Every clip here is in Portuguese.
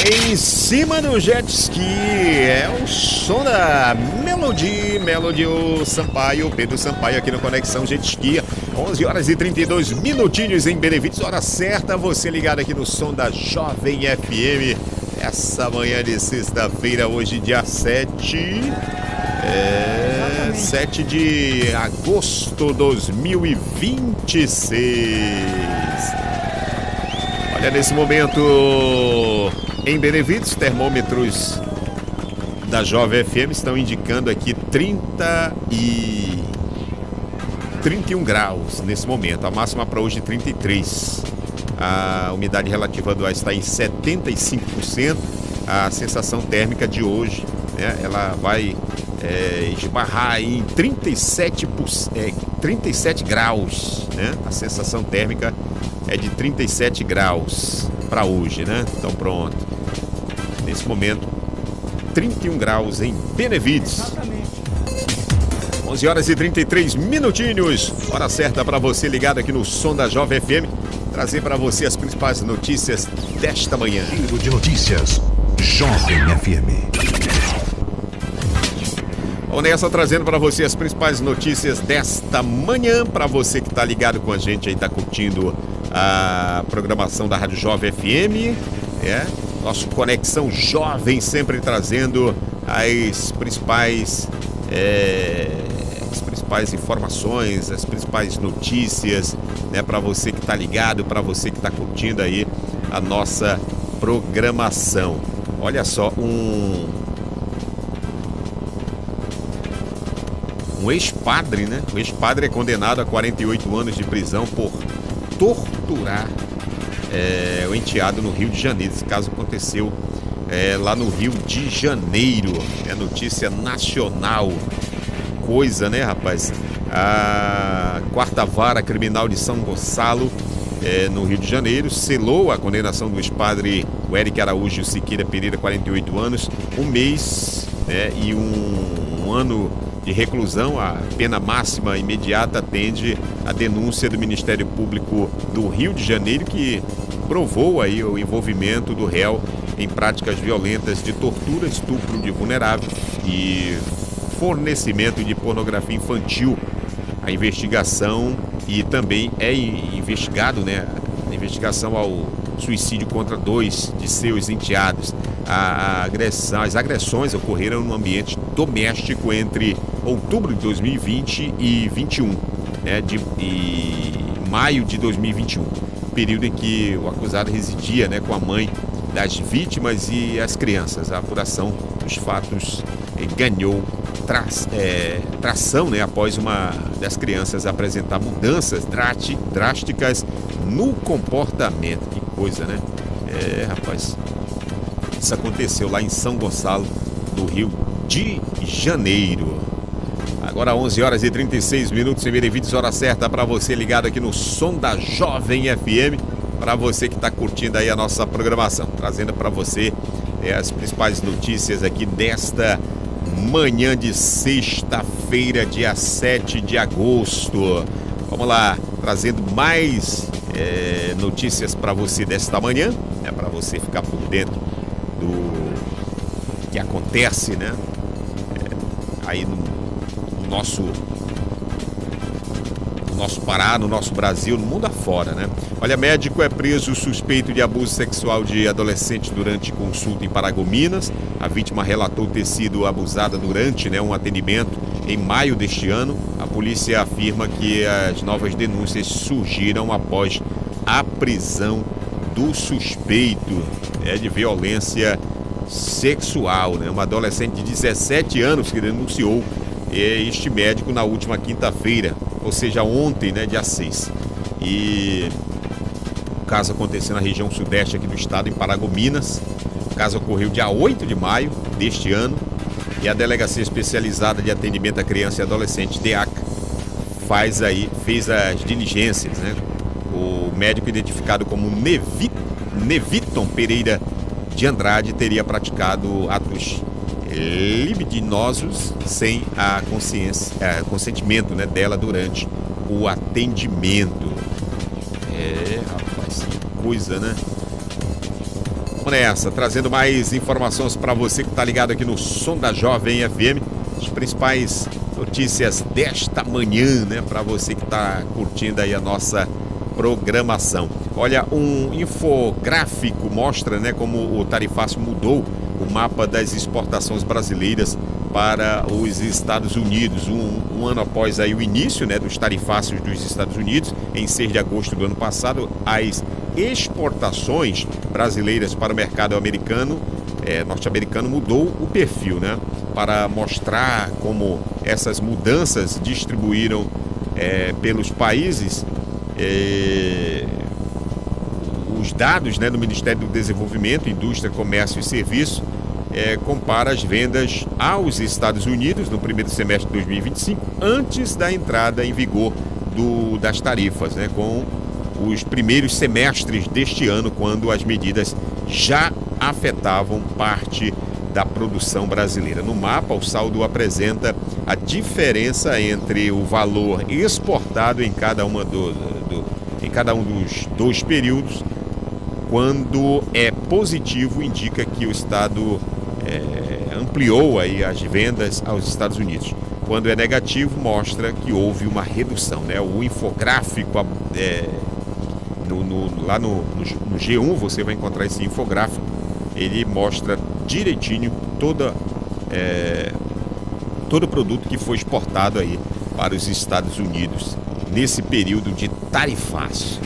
Em cima do jet ski, é o som da Melody o Sampaio, Pedro Sampaio aqui no Conexão Jet Ski. 11 horas e 32 minutinhos em Benevides, hora certa, você ligado aqui no som da Jovem FM. Essa manhã de sexta-feira, hoje dia 7 de agosto de 2026. Olha, nesse momento em Benevides, termômetros da Jovem FM estão indicando aqui 31 graus nesse momento. A máxima para hoje 33. A umidade relativa do ar está em 75%. A sensação térmica de hoje, né, ela vai esbarrar em 37 graus, né? A sensação térmica é de 37 graus para hoje, né? Então pronto. Nesse momento, 31 graus em Benevides. Exatamente. 11 horas e 33 minutinhos. Hora certa para você ligado aqui no som da Jovem FM. Trazer para você as principais notícias desta manhã. Giro de notícias. Jovem FM. Vamos nessa, trazendo para você as principais notícias desta manhã. Para você que está ligado com a gente aí, está curtindo a programação da Rádio Jovem FM. Nosso Conexão Jovem, sempre trazendo as principais informações, as principais notícias, né, para você que está ligado, para você que está curtindo aí a nossa programação. Olha só, um ex-padre, né? O ex-padre é condenado a 48 anos de prisão por torturar o enteado no Rio de Janeiro. Esse caso aconteceu lá no Rio de Janeiro. É notícia nacional. Coisa, né, rapaz? A quarta vara criminal de São Gonçalo, no Rio de Janeiro, selou a condenação do ex-padre Eric Araújo Siqueira Pereira, 48 anos, um mês, né, e um ano de reclusão. A pena máxima imediata atende a denúncia do Ministério Público do Rio de Janeiro, que provou aí o envolvimento do réu em práticas violentas de tortura, estupro de vulnerável e fornecimento de pornografia infantil. A investigação e também é investigado, né, a investigação ao suicídio contra 2 de seus enteados. As agressões ocorreram no ambiente doméstico entre outubro de 2020 e 21, né, e maio de 2021, período em que o acusado residia, né, com a mãe das vítimas e as crianças. A apuração dos fatos ganhou tração, né, após uma das crianças apresentar mudanças drásticas no comportamento. Que coisa, né? Rapaz, isso aconteceu lá em São Gonçalo, do Rio de Janeiro. Agora 11 horas e 36 minutos em Benevides, hora certa para você ligado aqui no som da Jovem FM, para você que está curtindo aí a nossa programação, trazendo para você as principais notícias aqui desta manhã de sexta-feira, dia 7 de agosto. Vamos lá, trazendo mais notícias para você desta manhã, né, para você ficar por dentro do que acontece, né, aí no nosso Pará, no nosso Brasil, no mundo afora, né? Olha, médico é preso suspeito de abuso sexual de adolescente durante consulta em Paragominas. A vítima relatou ter sido abusada durante, né, um atendimento em maio deste ano. A polícia afirma que as novas denúncias surgiram após a prisão do suspeito de violência sexual, né? Uma adolescente de 17 anos que denunciou este médico na última quinta-feira, ou seja, ontem, né, dia 6. E o caso aconteceu na região sudeste aqui do estado, em Paragominas. O caso ocorreu dia 8 de maio deste ano. E a Delegacia Especializada de Atendimento à Criança e Adolescente, DEACA, fez as diligências, né? O médico, identificado como Neviton Pereira de Andrade, teria praticado atos libidinosos sem consentimento, né, dela durante o atendimento. Rapaz, que coisa, né? Vamos nessa, trazendo mais informações para você que está ligado aqui no Som da Jovem FM. As principais notícias desta manhã, né? Para você que está curtindo aí a nossa programação. Olha, um infográfico mostra, né, como o tarifácio mudou o mapa das exportações brasileiras para os Estados Unidos. Um ano após aí o início, né, dos tarifácios dos Estados Unidos, em 6 de agosto do ano passado, as exportações brasileiras para o mercado norte-americano mudou o perfil, né, para mostrar como essas mudanças distribuíram pelos países. Os dados, né, do Ministério do Desenvolvimento, Indústria, Comércio e Serviços compara as vendas aos Estados Unidos no primeiro semestre de 2025, antes da entrada em vigor das tarifas, né, com os primeiros semestres deste ano, quando as medidas já afetavam parte da produção brasileira. No mapa, o saldo apresenta a diferença entre o valor exportado em cada um dos dois períodos. Quando é positivo, indica que o Estado ampliou aí as vendas aos Estados Unidos. Quando é negativo, mostra que houve uma redução, né? O infográfico, lá no G1 você vai encontrar esse infográfico. Ele mostra direitinho todo produto que foi exportado aí para os Estados Unidos nesse período de tarifácio.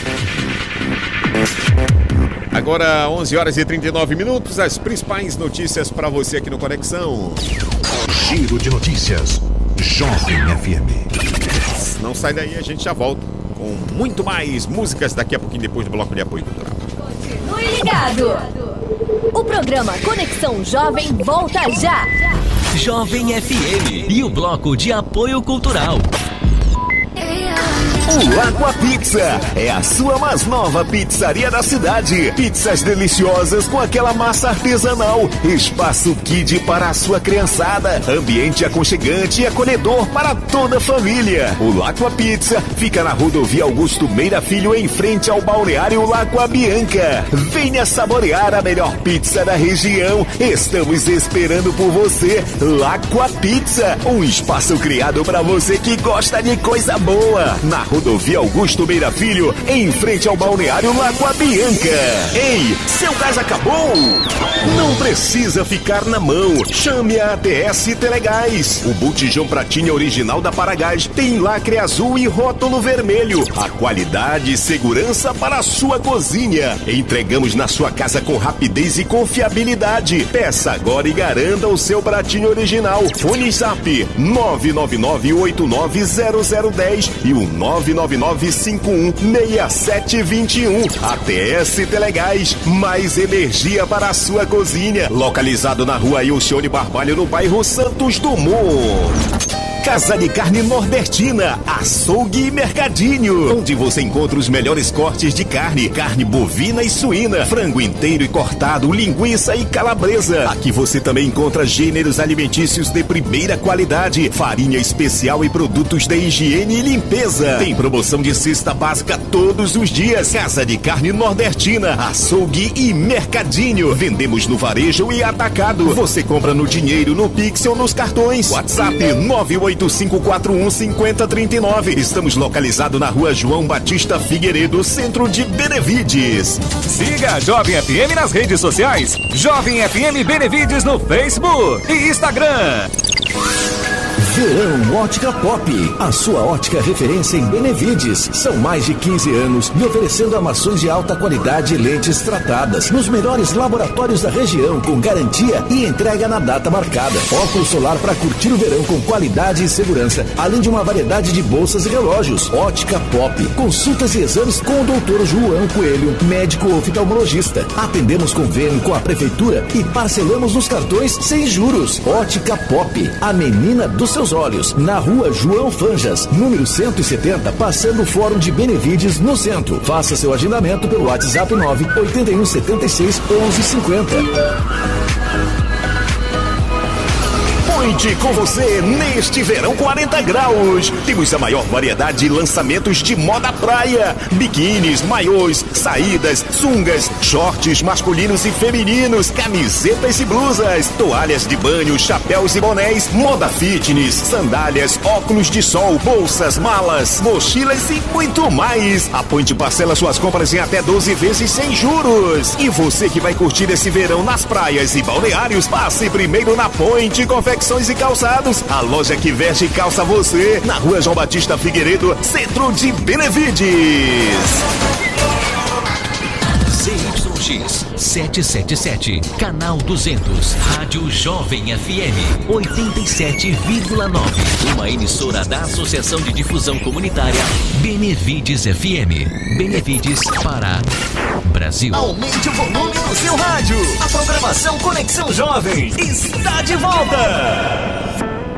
Agora 11 horas e 39 minutos, as principais notícias para você aqui no Conexão. Giro de notícias, Jovem FM. Não sai daí, a gente já volta com muito mais músicas daqui a pouquinho, depois do bloco de apoio cultural. Continue ligado. O programa Conexão Jovem volta já. Jovem FM e o bloco de apoio cultural. O Aqua Pizza é a sua mais nova pizzaria da cidade. Pizzas deliciosas com aquela massa artesanal. Espaço Kid para a sua criançada. Ambiente aconchegante e acolhedor para toda a família. O Aqua Pizza fica na rodovia Augusto Meira Filho, em frente ao balneário Lagoa Bianca. Venha saborear a melhor pizza da região. Estamos esperando por você. Aqua Pizza, um espaço criado para você que gosta de coisa boa. Na rodovia Augusto Meira Filho, em frente ao balneário Lagoa Bianca. Ei, seu gás acabou? Não precisa ficar na mão. Chame a ATS Telegás. O botijão pratinha original da Paragás tem lacre azul e rótulo vermelho. A qualidade e segurança para a sua cozinha. Entregamos na sua casa com rapidez e confiabilidade. Peça agora e garanta o seu pratinho original. Fone Zap 999890010 e o 999516721. ATS Telegás, mais energia para a sua cozinha. Localizado na rua Ilcione Barbalho, no bairro Santos Dumont. Casa de Carne Nordestina, Açougue e Mercadinho, onde você encontra os melhores cortes de carne, carne bovina e suína, frango inteiro e cortado, linguiça e calabresa. Aqui você também encontra gêneros alimentícios de primeira qualidade, farinha especial e produtos de higiene e limpeza. Tem promoção de cesta básica todos os dias. Casa de Carne Nordestina, Açougue e Mercadinho. Vendemos no varejo e atacado. Você compra no dinheiro, no Pix ou nos cartões. WhatsApp 985415039. Estamos localizados na rua João Batista Figueiredo, centro de Benevides. Siga a Jovem FM nas redes sociais. Jovem FM Benevides no Facebook e Instagram. Verão Ótica Pop, a sua ótica referência em Benevides. São mais de 15 anos e oferecendo armações de alta qualidade e lentes tratadas nos melhores laboratórios da região, com garantia e entrega na data marcada. Óculos solar para curtir o verão com qualidade e segurança, além de uma variedade de bolsas e relógios. Ótica Pop, consultas e exames com o Dr. João Coelho, médico oftalmologista. Atendemos convênio com a prefeitura e parcelamos nos cartões sem juros. Ótica Pop, a menina dos seus olhos, na rua João Fanjas, número 170, passando o Fórum de Benevides, no centro. Faça seu agendamento pelo WhatsApp 981761150. Point com você neste verão 40 graus. Temos a maior variedade de lançamentos de moda praia. Biquínis, maiôs, saídas, sungas, shorts masculinos e femininos, camisetas e blusas, toalhas de banho, chapéus e bonés, moda fitness, sandálias, óculos de sol, bolsas, malas, mochilas e muito mais. A Point parcela suas compras em até 12 vezes sem juros. E você que vai curtir esse verão nas praias e balneários, passe primeiro na Point Confecções e Calçados, a loja que veste e calça você, na Rua João Batista Figueiredo, centro de Benevides. ZYX 777, canal 200, Rádio Jovem FM 87,9. Uma emissora da Associação de Difusão Comunitária Benevides FM. Benevides, Pará, Brasil. Aumente o volume no seu rádio. A programação Conexão Jovem está de volta.